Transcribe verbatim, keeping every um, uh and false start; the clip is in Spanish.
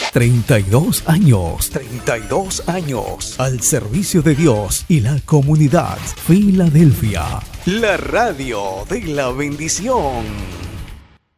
treinta y dos años, treinta y dos años al servicio de Dios y la comunidad. Filadelfia, la radio de la bendición.